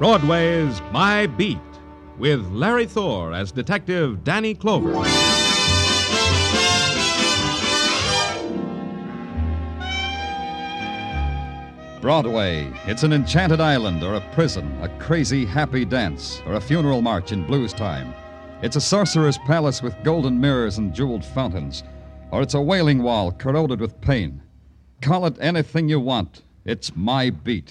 Broadway's My Beat, with Larry Thor as Detective Danny Clover. Broadway, it's an enchanted island or a prison, a crazy, happy dance, or a funeral march in blues time. It's a sorcerer's palace with golden mirrors and jeweled fountains, or it's a wailing wall corroded with pain. Call it anything you want. It's My Beat.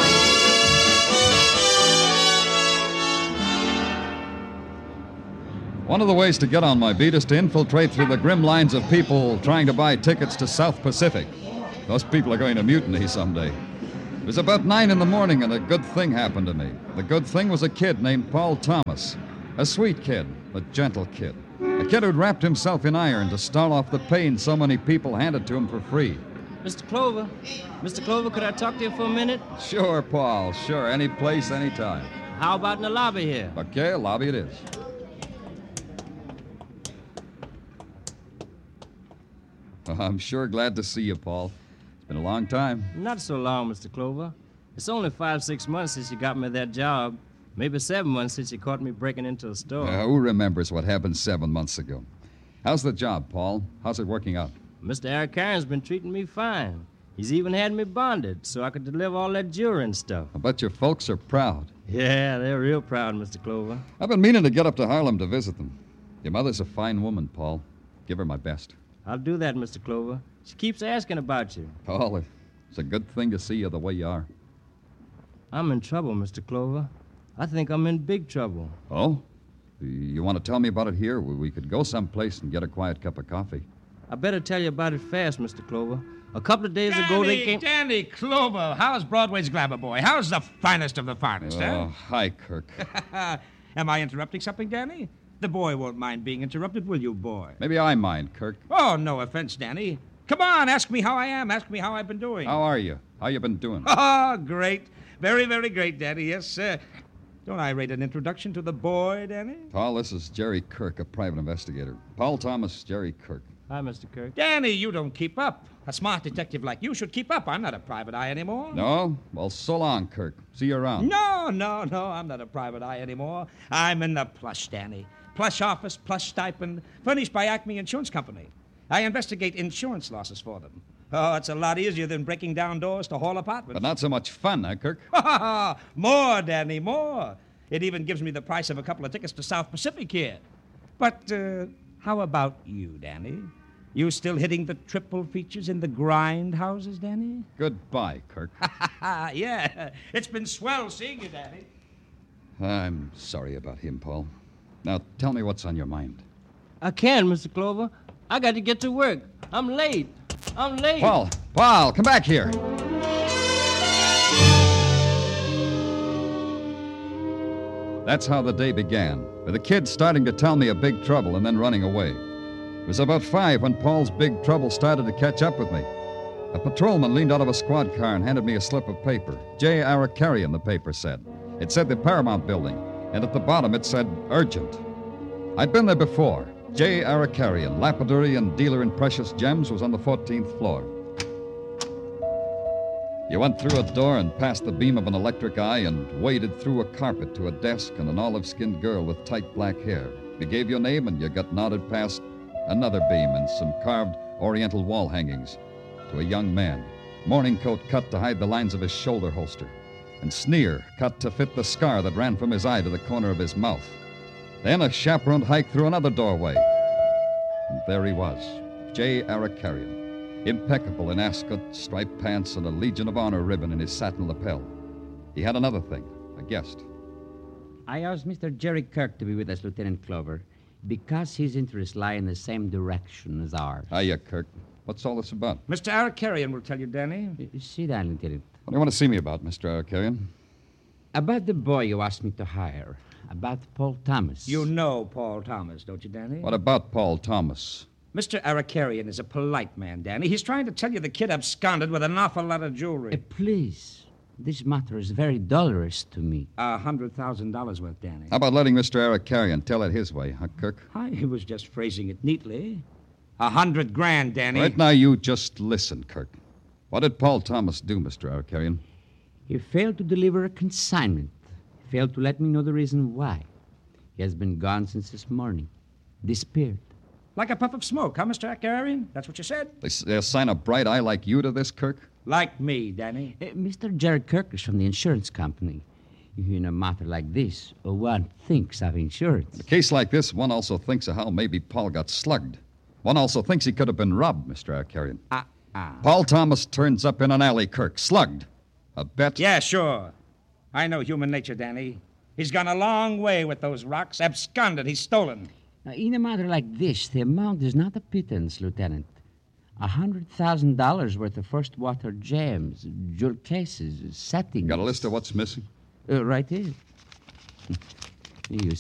One of the ways to get on My Beat is to infiltrate through the grim lines of people trying to buy tickets to South Pacific. Those people are going to mutiny someday. It was about 9 in the morning, and a good thing happened to me. The good thing was a kid named Paul Thomas. A sweet kid, a gentle kid. A kid who'd wrapped himself in iron to stall off the pain so many people handed to him for free. Mr. Clover, could I talk to you for a minute? Sure, Paul, sure. Any place, any time. How about in the lobby here? Okay, lobby it is. Well, I'm sure glad to see you, Paul. It's been a long time. Not so long, Mr. Clover. It's only 5-6 months since you got me that job. Maybe 7 months since you caught me breaking into a store. Who remembers what happened 7 months ago? How's the job, Paul? How's it working out? Mr. Arcarian's been treating me fine. He's even had me bonded so I could deliver all that jewelry and stuff. I bet your folks are proud. Yeah, they're real proud, Mr. Clover. I've been meaning to get up to Harlem to visit them. Your mother's a fine woman, Paul. Give her my best. I'll do that, Mr. Clover. She keeps asking about you. Paul, it's a good thing to see you the way you are. I'm in trouble, Mr. Clover. I think I'm in big trouble. Oh? You want to tell me about it here? We could go someplace and get a quiet cup of coffee. I better tell you about it fast, Mr. Clover. A couple of days ago, they came... Danny Clover, how's Broadway's glamour boy? How's the finest of the finest, huh? Hi, Kirk. Am I interrupting something, Danny? The boy won't mind being interrupted, will you, boy? Maybe I mind, Kirk. Oh, no offense, Danny. Come on, ask me how I am. Ask me how I've been doing. How are you? How you been doing? Oh, great. Very, very great, Danny. Yes, sir. Don't I rate an introduction to the boy, Danny? Paul, this is Jerry Kirk, a private investigator. Paul Thomas, Jerry Kirk. Hi, Mr. Kirk. Danny, you don't keep up. A smart detective like you should keep up. I'm not a private eye anymore. No? Well, so long, Kirk. See you around. No, I'm not a private eye anymore. I'm in the plush, Danny. Plush office, plush stipend, furnished by Acme Insurance Company. I investigate insurance losses for them. Oh, it's a lot easier than breaking down doors to hall apartments. But not so much fun, huh, Kirk? More, Danny, more. It even gives me the price of a couple of tickets to South Pacific here. But how about you, Danny? You still hitting the triple features in the grind houses, Danny? Goodbye, Kirk. Yeah, it's been swell seeing you, Danny. I'm sorry about him, Paul. Now, tell me what's on your mind. I can't, Mr. Clover. I got to get to work. I'm late. Paul, come back here. That's how the day began, with the kid starting to tell me of big trouble and then running away. It was about 5 when Paul's big trouble started to catch up with me. A patrolman leaned out of a squad car and handed me a slip of paper. J. Arcarian, the paper said. It said the Paramount Building, and at the bottom it said, urgent. I'd been there before. J. Arcarian, lapidary and dealer in precious gems, was on the 14th floor. You went through a door and past the beam of an electric eye and waded through a carpet to a desk and an olive-skinned girl with tight black hair. You gave your name and you got nodded past another beam and some carved oriental wall hangings to a young man, morning coat cut to hide the lines of his shoulder holster, and sneer cut to fit the scar that ran from his eye to the corner of his mouth. Then a chaperoned hike through another doorway. And there he was, J. Arcarian, impeccable in ascot, striped pants, and a Legion of Honor ribbon in his satin lapel. He had another thing, a guest. I asked Mr. Jerry Kirk to be with us, Lieutenant Clover, because his interests lie in the same direction as ours. Hiya, Kirk. What's all this about? Mr. Arcarian will tell you, Danny. Sit down, Lieutenant. What do you want to see me about, Mr. Arcarian? About the boy you asked me to hire. About Paul Thomas. You know Paul Thomas, don't you, Danny? What about Paul Thomas? Mr. Arcarian is a polite man, Danny. He's trying to tell you the kid absconded with an awful lot of jewelry. Please. This matter is very dolorous to me. $100,000 worth, Danny. How about letting Mr. Arcarian tell it his way, huh, Kirk? I was just phrasing it neatly. $100,000, Danny. Right now, you just listen, Kirk. What did Paul Thomas do, Mr. Arcarian? He failed to deliver a consignment failed to let me know the reason why. He has been gone since this morning. Disappeared. Like a puff of smoke, huh, Mr. Akarian? That's what you said? They assign a bright eye like you to this, Kirk? Like me, Danny. Mr. Jerry Kirk is from the insurance company. In a matter like this, one thinks of insurance. In a case like this, one also thinks of how maybe Paul got slugged. One also thinks he could have been robbed, Mr. Akarian. Paul Thomas turns up in an alley, Kirk, slugged. A bet? Yeah, sure. I know human nature, Danny. He's gone a long way with those rocks. Absconded. He's stolen. Now, in a matter like this, the amount is not a pittance, Lieutenant. $100,000 worth of first water gems, jewel cases, settings. Got a list of what's missing? Right here. You